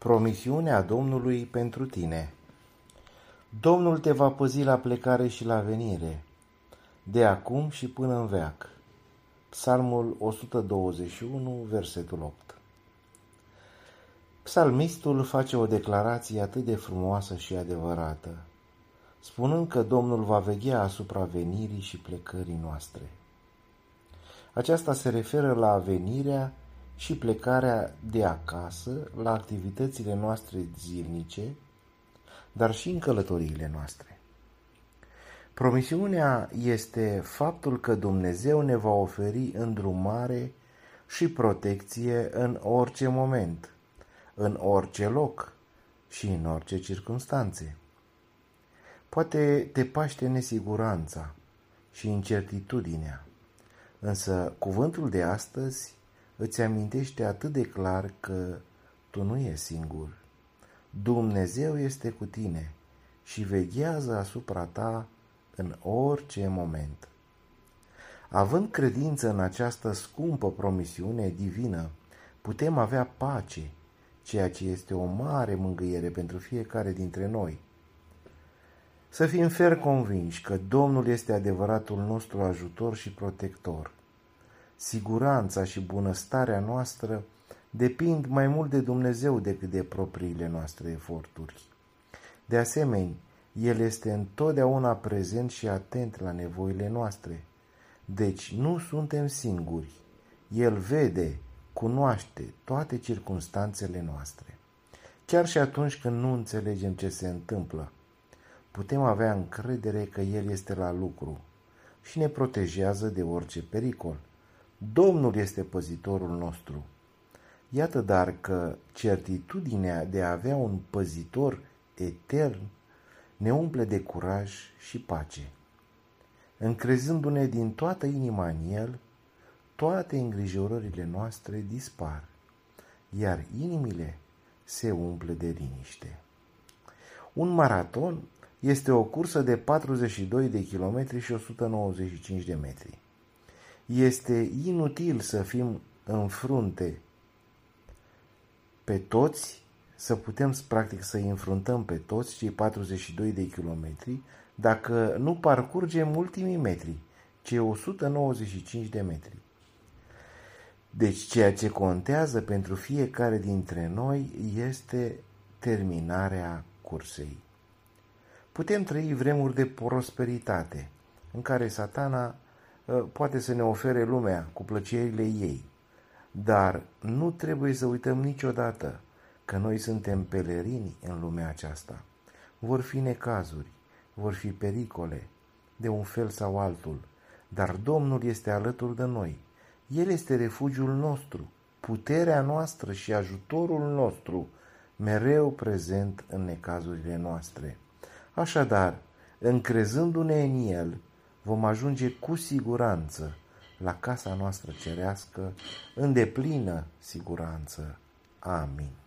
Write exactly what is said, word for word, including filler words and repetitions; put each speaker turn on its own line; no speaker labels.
Promisiunea Domnului pentru tine. Domnul te va păzi la plecare și la venire, de acum și până în veac. Psalmul o sută douăzeci și unu, versetul opt. Psalmistul face o declarație atât de frumoasă și adevărată, spunând că Domnul va veghea asupra venirii și plecării noastre. Aceasta se referă la venirea și plecarea de acasă, la activitățile noastre zilnice, dar și în călătoriile noastre. Promisiunea este faptul că Dumnezeu ne va oferi îndrumare și protecție în orice moment, în orice loc și în orice circunstanțe. Poate te paște nesiguranța și incertitudinea, însă cuvântul de astăzi îți amintește atât de clar că tu nu ești singur. Dumnezeu este cu tine și veghează asupra ta în orice moment. Având credință în această scumpă promisiune divină, putem avea pace, ceea ce este o mare mângâiere pentru fiecare dintre noi. Să fim fer convinși că Domnul este adevăratul nostru ajutor și protector. Siguranța și bunăstarea noastră depind mai mult de Dumnezeu decât de propriile noastre eforturi. De asemenea, El este întotdeauna prezent și atent la nevoile noastre. Deci nu suntem singuri. El vede, cunoaște toate circunstanțele noastre. Chiar și atunci când nu înțelegem ce se întâmplă, putem avea încredere că El este la lucru și ne protejează de orice pericol. Domnul este păzitorul nostru. Iată dar că certitudinea de a avea un păzitor etern ne umple de curaj și pace. Încrezându-ne din toată inima în El, toate îngrijorările noastre dispar, iar inimile se umple de liniște. Un maraton este o cursă de patruzeci și doi de kilometri și o sută nouăzeci și cinci de metri. Este inutil să fim în frunte pe toți, să putem practic să îi înfruntăm pe toți cei patruzeci și doi de kilometri dacă nu parcurgem ultimii metri, cei o sută nouăzeci și cinci de metri. Deci ceea ce contează pentru fiecare dintre noi este terminarea cursei. Putem trăi vremuri de prosperitate, în care Satana poate să ne ofere lumea cu plăcerile ei, dar nu trebuie să uităm niciodată că noi suntem pelerini în lumea aceasta. Vor fi necazuri, vor fi pericole, de un fel sau altul, dar Domnul este alături de noi. El este refugiul nostru, puterea noastră și ajutorul nostru, mereu prezent în necazurile noastre. Așadar, încrezându-ne în El, vom ajunge cu siguranță la casa noastră cerească, în deplină siguranță. Amin.